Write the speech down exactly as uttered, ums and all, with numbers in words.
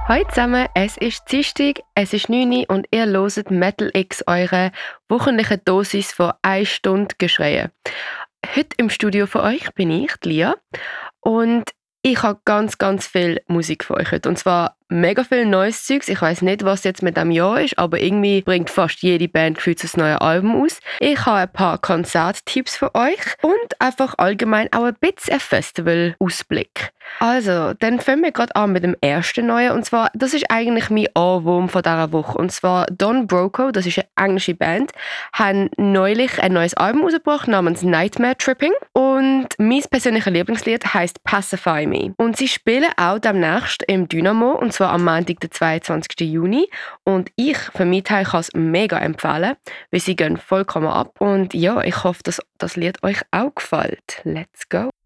Hallo zusammen, es ist Dienstag, es ist neun Uhr und ihr hört Metal X, eure wöchentliche Dosis von einer Stunde Geschreie. Heute im Studio für euch bin ich, die Lia, und ich habe ganz, ganz viel Musik für euch heute. Und zwar mega viel neues Zeugs. Ich weiß nicht, was jetzt mit dem Jahr ist, aber irgendwie bringt fast jede Band gefühlt ein neues Album aus. Ich habe ein paar Konzerttipps für euch und einfach allgemein auch ein bisschen ein Festival-Ausblick. Also, dann fangen wir gerade an mit dem ersten neuen. Und zwar, das ist eigentlich mein Ohrwurm von dieser Woche. Und zwar Don Broco, das ist eine englische Band, haben neulich ein neues Album rausgebracht namens Nightmare Tripping. Und mein persönliches Lieblingslied heisst Pacify Me. Und sie spielen auch demnächst im Dynamo, und zwar am Montag, den zweiundzwanzigsten Juni. Und ich für meinen Teil kann es mega empfehlen, weil sie gehen vollkommen ab. Und ja, ich hoffe, dass das Lied euch auch gefällt. Let's go!